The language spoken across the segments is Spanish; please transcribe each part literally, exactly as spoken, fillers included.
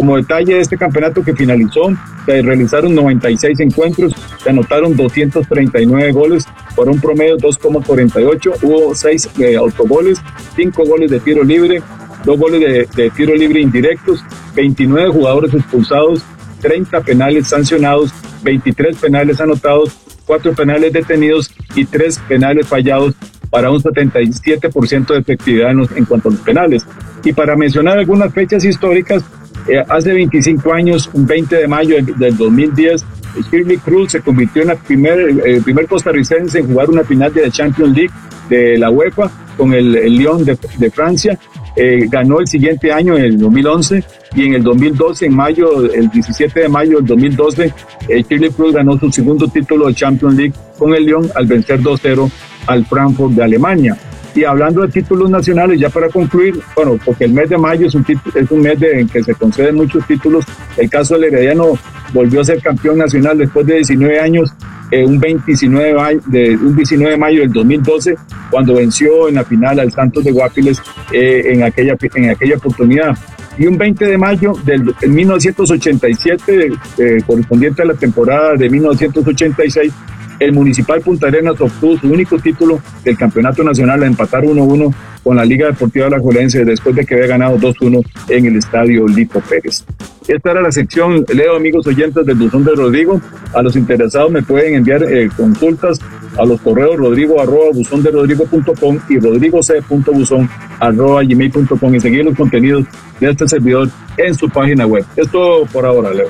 como detalle de este campeonato que finalizó, se realizaron noventa y seis encuentros, se anotaron doscientos treinta y nueve goles por un promedio de dos coma cuarenta y ocho, hubo seis eh, autogoles, cinco goles de tiro libre, dos goles de, de tiro libre indirectos, veintinueve jugadores expulsados, treinta penales sancionados, veintitrés penales anotados, cuatro penales detenidos y tres penales fallados, para un setenta y siete por ciento de efectividad en, los, en cuanto a los penales. Y para mencionar algunas fechas históricas, eh, hace veinticinco años, un veinte de mayo del dos mil diez, Shirley Cruz se convirtió en el primer, eh, primer costarricense en jugar una final de la Champions League de la UEFA con el, el Lyon de, de Francia. Eh, ganó el siguiente año, en el dos mil once, y en el dos mil doce, en mayo, el diecisiete de mayo del dos mil doce, eh, Shirley Cruz ganó su segundo título de Champions League con el Lyon al vencer dos cero al Frankfurt de Alemania. Y hablando de títulos nacionales, ya para concluir, bueno, porque el mes de mayo es un, es un mes de, en que se conceden muchos títulos. El caso del Herediano volvió a ser campeón nacional después de diecinueve años, eh, un, veintinueve de, un diecinueve de mayo del dos mil doce, cuando venció en la final al Santos de Guápiles eh, en, aquella, en aquella oportunidad. Y un veinte de mayo del en mil novecientos ochenta y siete, eh, correspondiente a la temporada de mil novecientos ochenta y seis, el Municipal Punta Arenas obtuvo su único título del campeonato nacional a empatar uno a uno con la Liga Deportiva Alajuelense después de que había ganado dos uno en el estadio Lito Pérez. Esta era la sección, Leo, amigos oyentes del Buzón de Rodrigo. A los interesados me pueden enviar eh, consultas a los correos rodrigo arroba buzón de rodrigo punto com y rodrigo c punto buzón arroba gmail punto com y seguir los contenidos de este servidor en su página web. Es todo por ahora, Leo.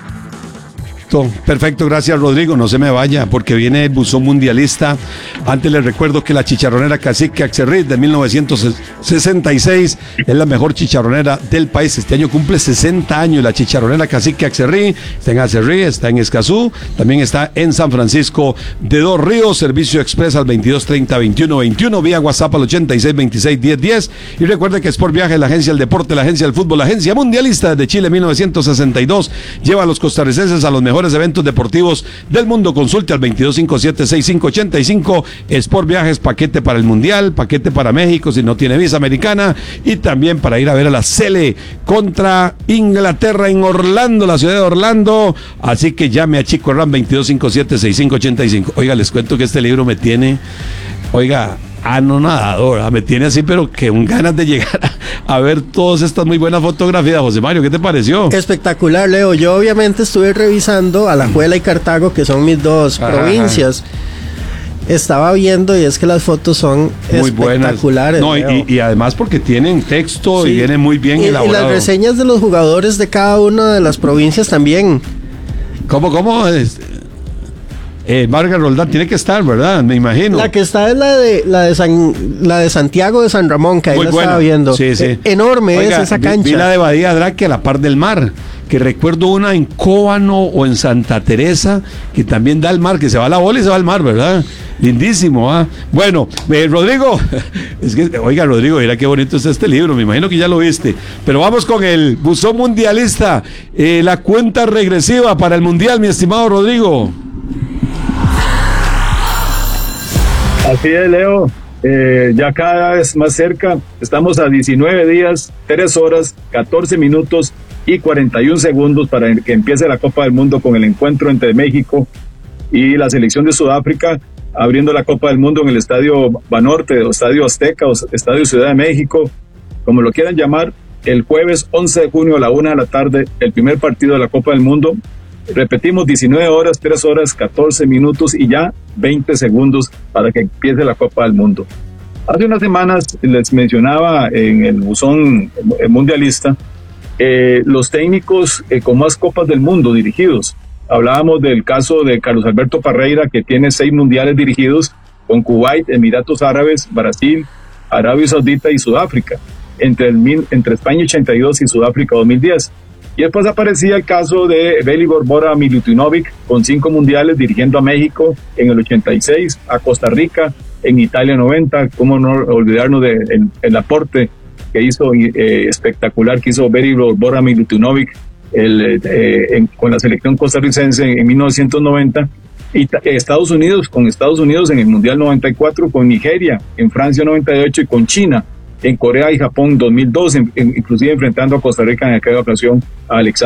Perfecto, gracias Rodrigo, no se me vaya porque viene el buzón mundialista. Antes les recuerdo que la chicharronera Cacique Aczerrí de mil novecientos sesenta y seis es la mejor chicharronera del país. Este año cumple sesenta años la chicharronera Cacique Aczerrí. Está en Aczerrí, está en Escazú, también está en San Francisco de Dos Ríos. Servicio express al veintidós treinta veintiuno veintiuno, vía WhatsApp al ochenta y seis veintiséis diez diez. Y recuerde que Sport Viajes, la agencia del deporte, la agencia del fútbol, la agencia mundialista desde Chile mil novecientos sesenta y dos, lleva a los costarricenses a los mejores eventos deportivos del mundo. Consulte al veintidós cincuenta y siete sesenta y cinco ochenta y cinco. Sport Viajes, paquete para el Mundial, paquete para México si no tiene visa americana, y también para ir a ver a la Sele contra Inglaterra en Orlando, la ciudad de Orlando. Así que llame a Chico Herrán veintidós cincuenta y siete sesenta y cinco ochenta y cinco. Oiga, les cuento que este libro me tiene, oiga, anonadador, me tiene así, pero que un ganas de llegar a, a ver todas estas muy buenas fotografías. José Mario, ¿qué te pareció? Espectacular, Leo. Yo obviamente estuve revisando Alajuela y Cartago, que son mis dos ajá, provincias. Estaba viendo y es que las fotos son muy espectaculares. No, y, y además porque tienen texto sí, y vienen muy bien y, elaborados. Y las reseñas de los jugadores de cada una de las provincias también. ¿Cómo, cómo? Es, Eh, Marga Roldán tiene que estar, ¿verdad? Me imagino. La que está es la de la de San, la de Santiago de San Ramón, que ahí la estaba viendo. Sí, sí. Eh, enorme. Oiga, es esa cancha. Vi, vi la de Badía Draque a la par del mar, que recuerdo una en Cóbano o en Santa Teresa, que también da al mar, que se va a la bola y se va al mar, ¿verdad? Lindísimo, ¿ah? Bueno, eh, Rodrigo, es que, oiga, Rodrigo, mira qué bonito es este libro, me imagino que ya lo viste. Pero vamos con el buzón mundialista, eh, la cuenta regresiva para el mundial, mi estimado Rodrigo. Así es, Leo, eh, ya cada vez más cerca, estamos a diecinueve días, tres horas, catorce minutos y cuarenta y un segundos para que empiece la Copa del Mundo con el encuentro entre México y la selección de Sudáfrica, abriendo la Copa del Mundo en el Estadio Banorte, o Estadio Azteca, o Estadio Ciudad de México, como lo quieran llamar, el jueves once de junio a la una de la tarde, el primer partido de la Copa del Mundo. Repetimos, diecinueve horas, tres horas, catorce minutos y ya veinte segundos para que empiece la Copa del Mundo. Hace unas semanas les mencionaba en el buzón mundialista eh, los técnicos eh, con más Copas del Mundo dirigidos. Hablábamos del caso de Carlos Alberto Parreira, que tiene seis mundiales dirigidos con Kuwait, Emiratos Árabes, Brasil, Arabia Saudita y Sudáfrica, entre, el, entre España ochenta y dos y Sudáfrica dos mil diez. Y después aparecía el caso de Velibor Bora Milutinovic, con cinco mundiales dirigiendo a México en el ochenta y seis, a Costa Rica en Italia noventa, cómo no olvidarnos del de el aporte que hizo eh, espectacular que hizo Velibor Bora Milutinovic el, eh, en, con la selección costarricense en, en mil novecientos noventa, y eh, Estados Unidos, con Estados Unidos en el Mundial noventa y cuatro, con Nigeria en Francia noventa y ocho y con China en Corea y Japón dos mil dos, en, en, inclusive enfrentando a Costa Rica en aquella ocasión a Alexander